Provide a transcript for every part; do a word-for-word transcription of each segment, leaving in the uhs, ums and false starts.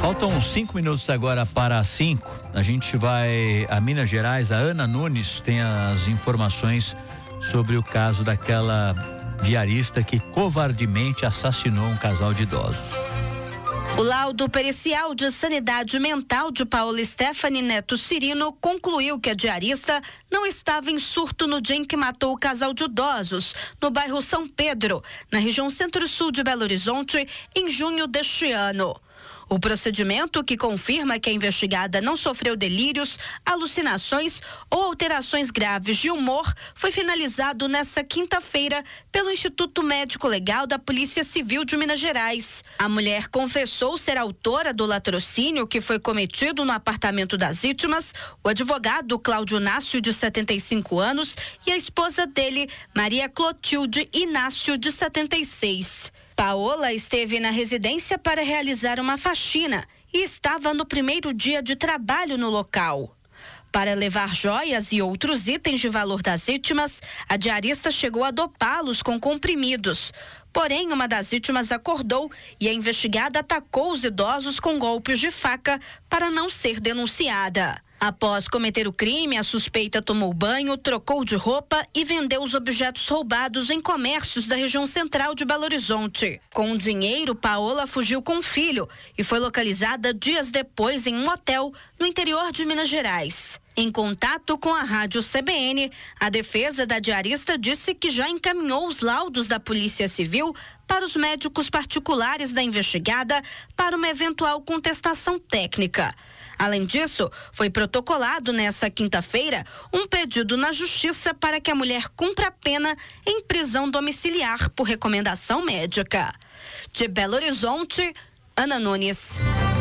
Faltam cinco minutos agora para as cinco. A gente vai a Minas Gerais. A Ana Nunes tem as informações sobre o caso daquela diarista que covardemente assassinou um casal de idosos. O laudo pericial de sanidade mental de Paola Stephanie Neto Cirino concluiu que a diarista não estava em surto no dia em que matou o casal de idosos no bairro São Pedro, na região centro-sul de Belo Horizonte, em junho deste ano. O procedimento, que confirma que a investigada não sofreu delírios, alucinações ou alterações graves de humor, foi finalizado nesta quinta-feira pelo Instituto Médico Legal da Polícia Civil de Minas Gerais. A mulher confessou ser autora do latrocínio que foi cometido no apartamento das vítimas, o advogado Cláudio Inácio, de setenta e cinco anos, e a esposa dele, Maria Clotilde Inácio, de setenta e seis. Paola esteve na residência para realizar uma faxina e estava no primeiro dia de trabalho no local. Para levar joias e outros itens de valor das vítimas, a diarista chegou a dopá-los com comprimidos. Porém, uma das vítimas acordou e a investigada atacou os idosos com golpes de faca para não ser denunciada. Após cometer o crime, a suspeita tomou banho, trocou de roupa e vendeu os objetos roubados em comércios da região central de Belo Horizonte. Com o dinheiro, Paola fugiu com o filho e foi localizada dias depois em um hotel no interior de Minas Gerais. Em contato com a rádio C B N, a defesa da diarista disse que já encaminhou os laudos da Polícia Civil para os médicos particulares da investigada para uma eventual contestação técnica. Além disso, foi protocolado nesta quinta-feira um pedido na Justiça para que a mulher cumpra a pena em prisão domiciliar por recomendação médica. De Belo Horizonte, Ana Nunes.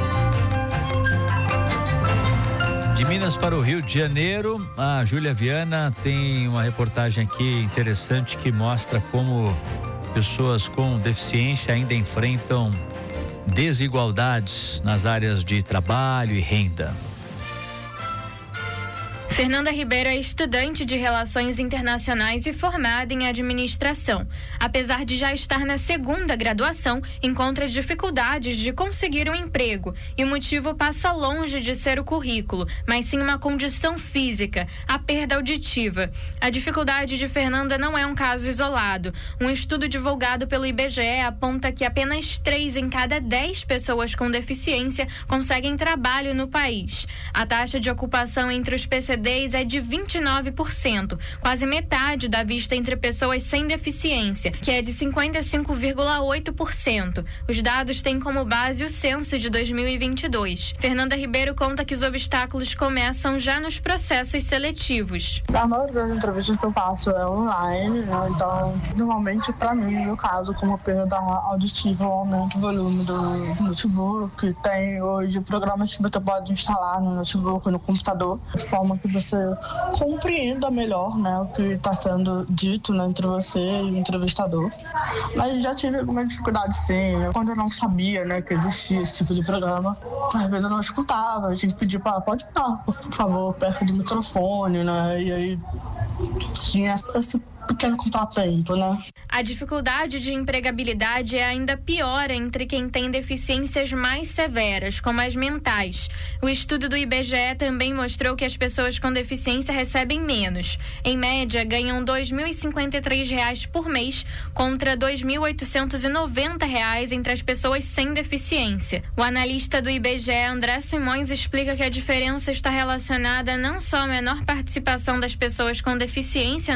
De Minas para o Rio de Janeiro, a Júlia Viana tem uma reportagem aqui interessante que mostra como pessoas com deficiência ainda enfrentam desigualdades nas áreas de trabalho e renda. Fernanda Ribeiro é estudante de Relações Internacionais e formada em Administração. Apesar de já estar na segunda graduação, encontra dificuldades de conseguir um emprego. E o motivo passa longe de ser o currículo, mas sim uma condição física, a perda auditiva. A dificuldade de Fernanda não é um caso isolado. Um estudo divulgado pelo I B G E aponta que apenas três em cada dez pessoas com deficiência conseguem trabalho no país. A taxa de ocupação entre os P C Ds é de vinte e nove por cento, quase metade da vista entre pessoas sem deficiência, que é de cinquenta e cinco vírgula oito por cento. Os dados têm como base o censo de dois mil e vinte e dois. Fernanda Ribeiro conta que os obstáculos começam já nos processos seletivos. A maioria das entrevistas que eu faço é online, né? Então, normalmente, para mim, no meu caso, como perda auditiva, o aumento do volume do, do notebook, tem hoje programas que você pode instalar no notebook, no computador, de forma que você compreenda melhor, né, o que está sendo dito, né, entre você e o entrevistador. Mas já tive alguma dificuldade, sim. Quando eu não sabia, né, que existia esse tipo de programa, às vezes eu não escutava. A gente pedia para pode estar, por favor, perto do microfone, né, e aí tinha esse pequeno contratempo, né? A dificuldade de empregabilidade é ainda pior entre quem tem deficiências mais severas, como as mentais. O estudo do I B G E também mostrou que as pessoas com deficiência recebem menos. Em média, ganham dois mil e cinquenta e três reais por mês contra dois mil oitocentos e noventa reais entre as pessoas sem deficiência. O analista do I B G E, André Simões, explica que a diferença está relacionada não só à menor participação das pessoas com deficiência